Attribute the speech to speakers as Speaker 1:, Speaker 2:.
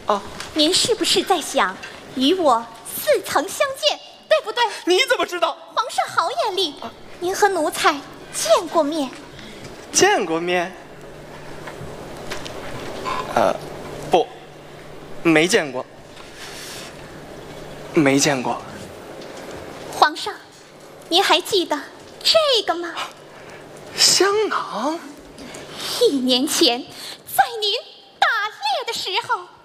Speaker 1: 啊，
Speaker 2: 您是不是在想与我似曾相见，对不对？
Speaker 1: 你怎么知道？
Speaker 2: 皇上好眼力，您和奴才见过面？
Speaker 1: 见过面？不，没见过，没见过。
Speaker 2: 皇上，您还记得这个吗？
Speaker 1: 香囊。
Speaker 2: 1年前，在您打猎的时候。